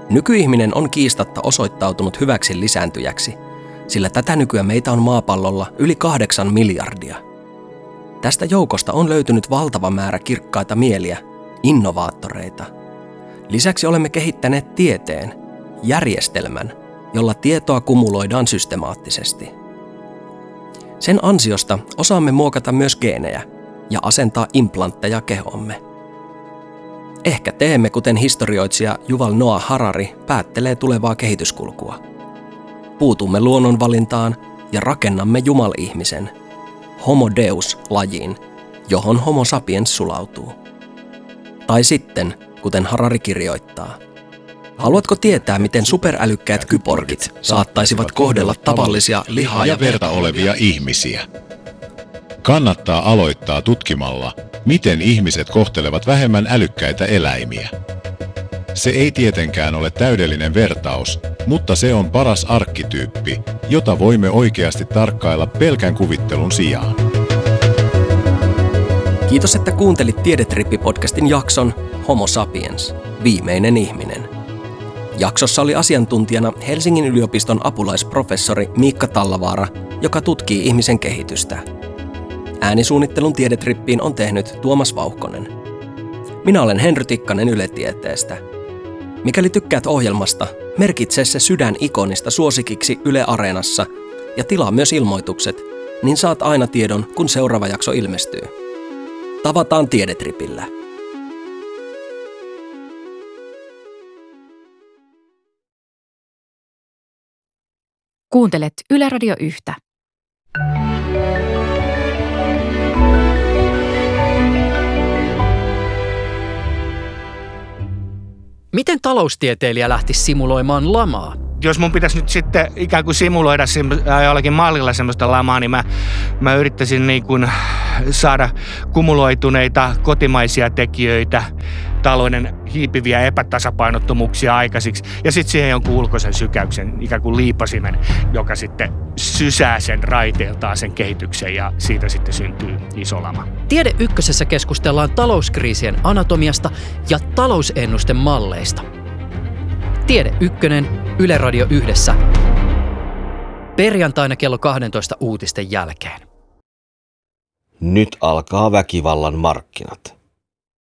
Nykyihminen on kiistatta osoittautunut hyväksi lisääntyjäksi, sillä tätä nykyä meitä on maapallolla yli 8 miljardia. Tästä joukosta on löytynyt valtava määrä kirkkaita mieliä, innovaattoreita. Lisäksi olemme kehittäneet tieteen, järjestelmän, jolla tietoa kumuloidaan systemaattisesti. Sen ansiosta osaamme muokata myös geenejä ja asentaa implantteja kehoomme. Ehkä teemme, kuten historioitsija Yuval Noah Harari päättelee tulevaa kehityskulkua. Puutumme luonnonvalintaan ja rakennamme jumal-ihmisen, Homo Deus-lajiin, johon Homo sapiens sulautuu. Tai sitten, kuten Harari kirjoittaa, haluatko tietää, miten superälykkäät kyborgit saattaisivat kohdella tavallisia lihaa ja verta olevia ihmisiä? Kannattaa aloittaa tutkimalla, miten ihmiset kohtelevat vähemmän älykkäitä eläimiä. Se ei tietenkään ole täydellinen vertaus, mutta se on paras arkkityyppi, jota voimme oikeasti tarkkailla pelkän kuvittelun sijaan. Kiitos, että kuuntelit Tiedetrippi-podcastin jakson Homo sapiens, viimeinen ihminen. Jaksossa oli asiantuntijana Helsingin yliopiston apulaisprofessori Miikka Tallavaara, joka tutkii ihmisen kehitystä. Äänisuunnittelun Tiedetrippiin on tehnyt Tuomas Vauhkonen. Minä olen Henry Tikkanen Yle Tieteestä. Mikäli tykkäät ohjelmasta, merkitse se sydän-ikonista suosikiksi Yle Areenassa ja tilaa myös ilmoitukset, niin saat aina tiedon, kun seuraava jakso ilmestyy. Tavataan Tiedetripillä. Kuuntelet Yle Radio 1. Miten taloustieteilijä lähti simuloimaan lamaa? Jos mun pitäisi nyt sitten ikään kuin simuloida jollakin mallilla semmoista lamaa, niin mä yrittäisin niin kuin saada kumuloituneita kotimaisia tekijöitä, talouden hiipiviä epätasapainottomuuksia aikaisiksi. Ja sitten siihen jonkun ulkoisen sykäyksen, ikään kuin liipasimen, joka sitten sysää sen raiteeltaan sen kehityksen ja siitä sitten syntyy iso lama. Tiede Ykkösessä keskustellaan talouskriisien anatomiasta ja talousennusten malleista. Tiede Ykkönen, Yle Radio 1. Perjantaina kello 12 uutisten jälkeen. Nyt alkaa väkivallan markkinat.